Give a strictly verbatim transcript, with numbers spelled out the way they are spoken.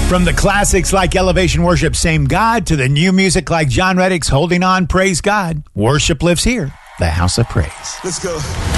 From the classics like Elevation Worship, Same God, to the new music like John Reddick's Holding On, Praise God, worship lives here, the House of Praise. Let's go.